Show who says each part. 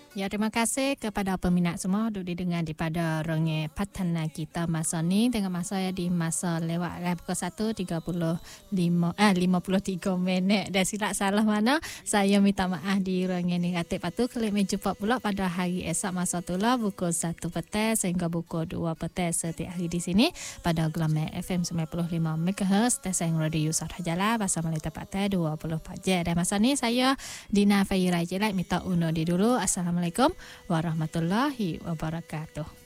Speaker 1: Ya, terima kasih kepada peminat semua duduk didengar daripada Rongeng Patana kita masa ni dengan masa di masa lewat pukul 53 minit. Dan silap salah mana, saya minta maaf di Rongeng Negatif Patu. Klik menjumpa pula pada hari esok masa tu lah pukul 1 petang sehingga pukul 2 petang setiap hari di sini pada gelombang FM 95 MHz stesen radio Sarjala bahasa Malaysia Patah 24 jam. Dan masa ni saya Dina Faira Jelak minta undur di dulu. Assalamualaikum warahmatullahi wabarakatuh.